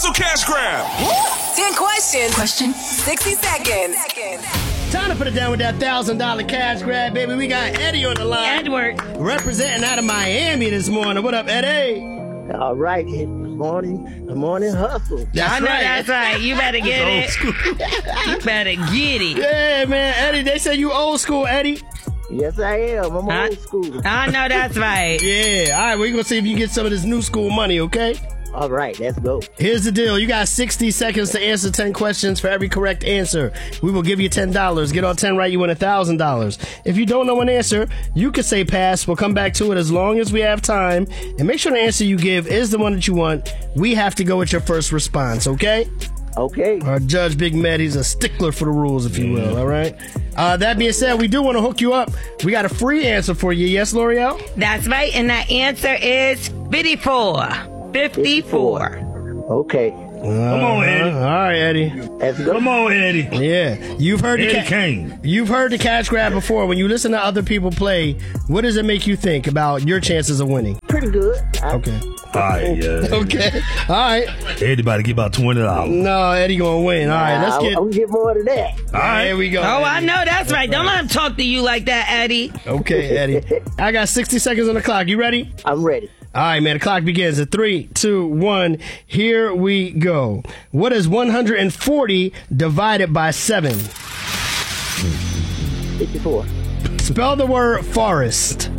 Real cash grab. 10 questions. Question 60 seconds. Time to put it down with that $1,000 cash grab, baby. We got Eddie on the line. Edward. Representing out of Miami this morning. What up, Eddie? All right. The morning hustle. That's right. That's right. You better get it. You better get it. Yeah, man. Eddie, they say you old school, Eddie. Yes, I am. I'm old school. I know that's right. Yeah. All right, we're going to see if you can get some of this new school money, okay? All right, let's go. Here's the deal. You got 60 seconds to answer 10 questions. For every correct answer, we will give you $10. Get all 10 right, you win $1,000. If you don't know an answer, you can say pass. We'll come back to it as long as we have time. And make sure the answer you give is the one that you want. We have to go with your first response, okay? Okay. Our judge, Big Matt, he's a stickler for the rules, if you will, all right? That being said, we do want to hook you up. We got a free answer for you. Yes, L'Oreal? That's right. And that answer is 54. 54. Okay. Come on, Eddie. All right, Eddie. Let's go. Come on, Eddie. Yeah, you've heard Eddie Kane. You've heard the cash grab before. When you listen to other people play, what does it make you think about your chances of winning? Pretty good. Okay. All right, yeah. Okay. All right. Eddie about to get about $20. No, Eddie gonna win. All right, let's get. I'm gonna get more than that. All right, here we go. Oh, Eddie. I know that's right. Don't let him talk to you like that, Eddie. Okay, Eddie. I got 60 seconds on the clock. You ready? I'm ready. All right, man. The clock begins at 3, 2, 1. Here we go. What is 140 divided by 7? 54. Spell the word forest.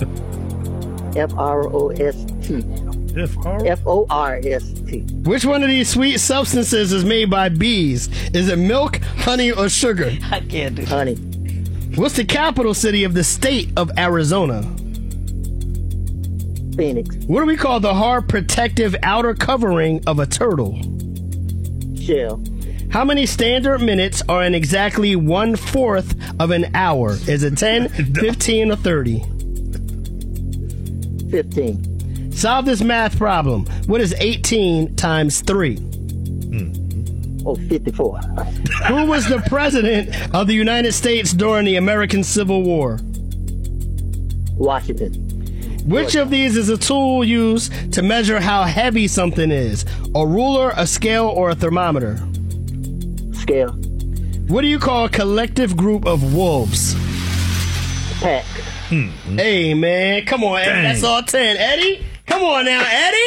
F-R-O-S-T. F-O-R-S-T. Which one of these sweet substances is made by bees? Is it milk, honey, or sugar? I can't do Honey. What's the capital city of the state of Arizona? Phoenix. What do we call the hard protective outer covering of a turtle? Shell. How many standard minutes are in exactly 1/4 of an hour? Is it 10, 15, or 30? 15. Solve this math problem. What is 18 times 3? Oh, 54. Who was the president of the United States during the American Civil War? Washington. Which of these is a tool used to measure how heavy something is? A ruler, a scale, or a thermometer? Scale. What do you call a collective group of wolves? Pack. Hey, man. Come on, Eddie. Dang. That's all 10. Eddie? Come on now, Eddie.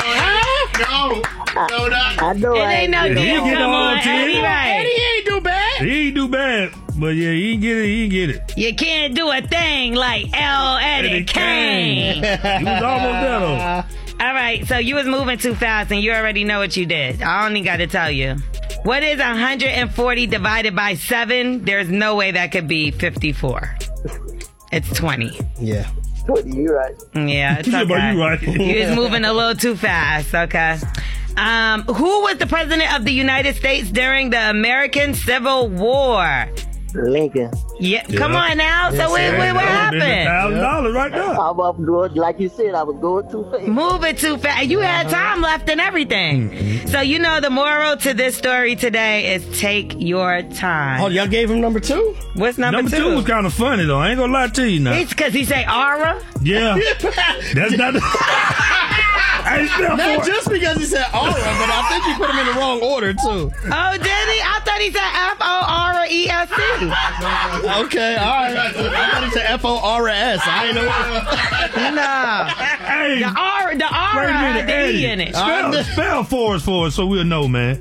I know It I ain't no He deal. get Come all on, 10. Eddie, right. Eddie ain't do bad. He ain't do bad, but yeah, he get it. He get it. You can't do a thing like L. Eddie Kane. He was almost there though. All right, so you was moving too fast and you already know what you did. I only got to tell you. What is 140 divided by 7? There's no way that could be 54. It's 20. Yeah. You're right. Yeah, it's Yeah, okay. but you right. You was moving a little too fast, okay. Who was the president of the United States during the American Civil War? Lincoln. Yeah, come on now. So what happened? $1,000 right there. I'm up going, like you said, I was going too fast. Moving too fast. You had time left and everything. So you know the moral to this story today is take your time. Oh, y'all gave him number 2? What's number two? Number 2 was kind of funny though. I ain't gonna lie to you now. It's because he say aura. Yeah. That's not. I ain't spell Not for it. just because he said aura, but I think you put him in the wrong order, too. Oh, did he? I thought he said F-O-R-E-S-C. Okay, all right. I thought he said F-O-R-S. I didn't know. No. Hey, The aura wait a had minute, the E Eddie. in it. Spell for us so we'll know, man.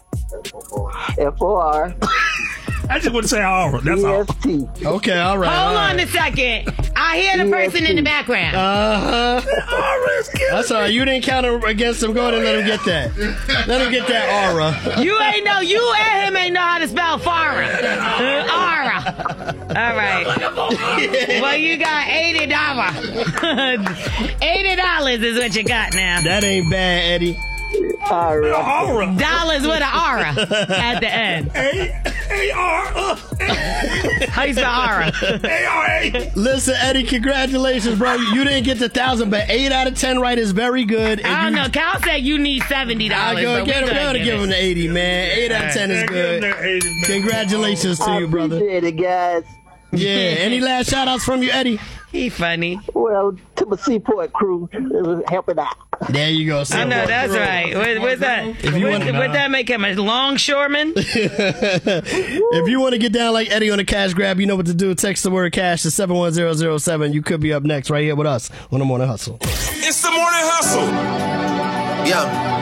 F-O-R. I just want to say aura. That's all. E-S-T. Okay, all right. Hold all on right. a second. I hear the person in the background. Uh-huh. That's all right. You didn't count him against him. Go ahead and let him get that. Let him get that aura. You and him ain't know how to spell Farah. Aura. All right. Well, you got $80. $80 is what you got now. That ain't bad, Eddie. All right. Aura. Dollars with an aura at the end. A-R-A. How you spell aura? A-R-A. Listen, Eddie, congratulations, bro. You didn't get the 1,000, but 8 out of 10 right is very good. I don't know. Cal said you need $70. I go but get him. we Gotta gonna give him the 80, man. 8 out of 10 is good. Congratulations to I you, brother. appreciate it, guys. Yeah. Any last shout outs from you, Eddie? He funny. Well, to Silver Seaport crew helping out. There you go. I know, that's right. What's that? Would that make him a longshoreman? If you want to get down like Eddie on a cash grab, you know what to do. Text the word cash to 71007. You could be up next right here with us on The Morning Hustle. It's The Morning Hustle. Yeah.